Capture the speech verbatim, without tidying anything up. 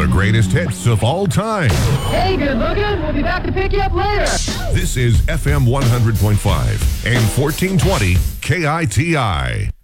greatest hits of all time. Hey, good looking. We'll be back to pick you up later. This is F M one hundred point five and fourteen twenty K I T I.